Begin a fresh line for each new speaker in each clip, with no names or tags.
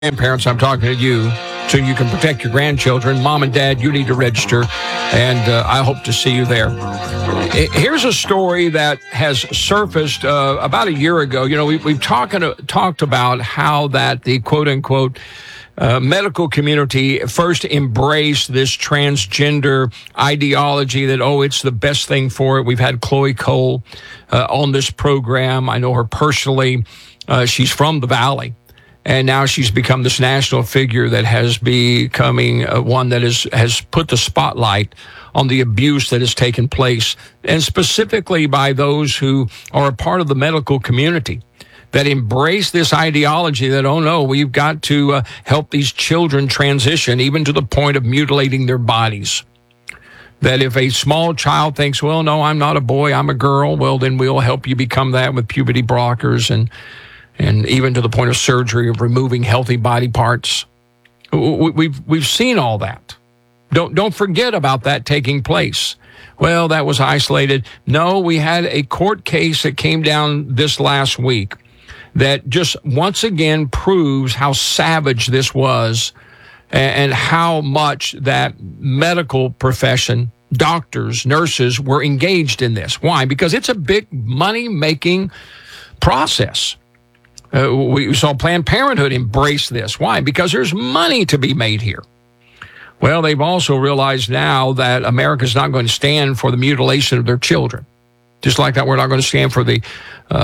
Grandparents, I'm talking to you so you can protect your grandchildren. Mom and Dad, you need to register, and I hope to see you there. Here's a story that has surfaced about a year ago. You know, we've talked about how that the quote-unquote medical community first embraced this transgender ideology that, it's the best thing for it. We've had Chloe Cole on this program. I know her personally. She's from the Valley. And now she's become this national figure that has becoming one that has put the spotlight on the abuse that has taken place, and specifically by those who are a part of the medical community that embrace this ideology that, we've got to help these children transition, even to the point of mutilating their bodies. That if a small child thinks, well, no, I'm not a boy, I'm a girl, well, then we'll help you become that with puberty blockers and even to the point of surgery of removing healthy body parts. We've seen all that. Don't forget about that taking place. Well, that was isolated. No, we had a court case that came down this last week that just once again proves how savage this was and how much that medical profession, doctors, nurses, were engaged in this. Why? Because it's a big money-making process. We saw Planned Parenthood embrace this. Why? Because there's money to be made here. Well, they've also realized now that America's not going to stand for the mutilation of their children. Just like that, we're not going to stand for the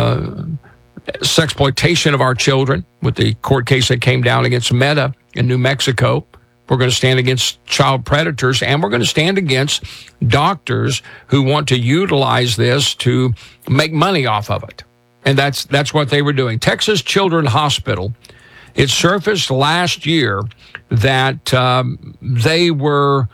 sexploitation of our children with the court case that came down against Meta in New Mexico. We're going to stand against child predators, and we're going to stand against doctors who want to utilize this to make money off of it. And that's what they were doing. Texas Children's Hospital, it surfaced last year that they were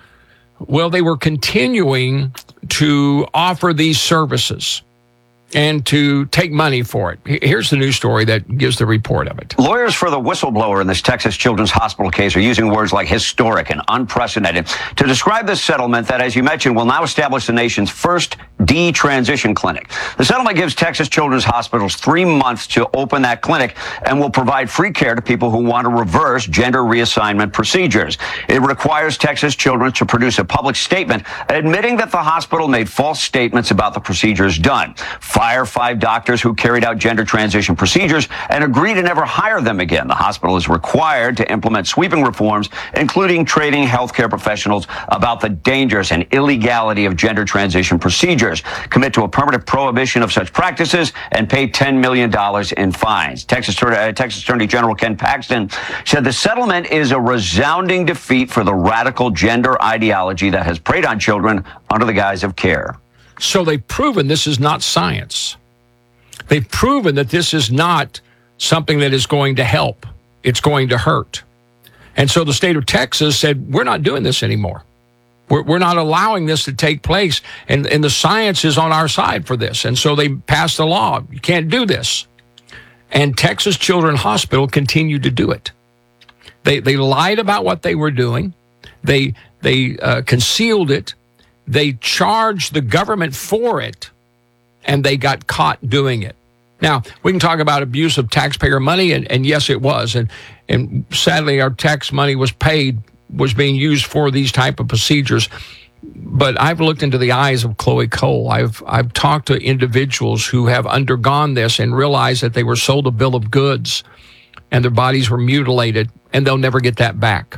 continuing to offer these services and to take money for it. Here's the news story that gives the report of it.
Lawyers for the whistleblower in this Texas Children's Hospital case are using words like historic and unprecedented to describe this settlement that, as you mentioned, will now establish the nation's first detransition clinic. The settlement gives Texas Children's Hospitals 3 months to open that clinic and will provide free care to people who want to reverse gender reassignment procedures. It requires Texas Children to produce a public statement admitting that the hospital made false statements about the procedures done, fire 5 doctors who carried out gender transition procedures, and agree to never hire them again. The hospital is required to implement sweeping reforms, including training healthcare professionals about the dangers and illegality of gender transition procedures, commit to a permanent prohibition of such practices, and pay $10 million in fines. Texas Attorney General Ken Paxton said the settlement is a resounding defeat for the radical gender ideology that has preyed on children under the guise of care.
So they've proven this is not science. They've proven that this is not something that is going to help. It's going to hurt. And so the state of Texas said, we're not doing this anymore. We're not allowing this to take place. And the science is on our side for this. And so they passed a law. You can't do this. And Texas Children's Hospital continued to do it. They lied about what they were doing. They concealed it. They charged the government for it, and they got caught doing it. Now, we can talk about abuse of taxpayer money, and yes, it was. And sadly, our tax money was being used for these type of procedures. But I've looked into the eyes of Chloe Cole. I've talked to individuals who have undergone this and realized that they were sold a bill of goods, and their bodies were mutilated, and they'll never get that back.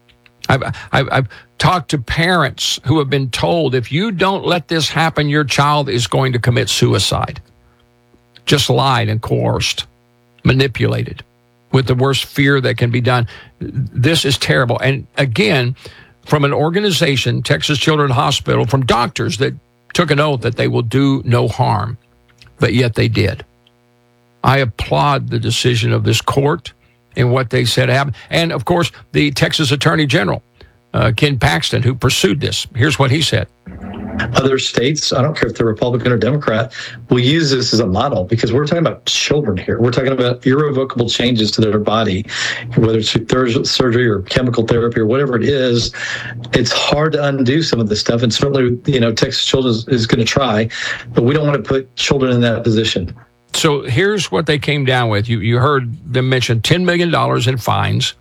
I've talked to parents who have been told, if you don't let this happen, your child is going to commit suicide. Just lied and coerced, manipulated with the worst fear that can be done. This is terrible. And again, from an organization, Texas Children's Hospital, from doctors that took an oath that they will do no harm, but yet they did. I applaud the decision of this court and what they said happened. And, of course, the Texas Attorney General, Ken Paxton, who pursued this. Here's what he said.
Other states, I don't care if they're Republican or Democrat, will use this as a model because we're talking about children here. We're talking about irrevocable changes to their body, whether it's through surgery or chemical therapy or whatever it is. It's hard to undo some of this stuff. And certainly, Texas Children is going to try, but we don't want to put children in that position.
So here's what they came down with. You heard them mention $10 million in fines.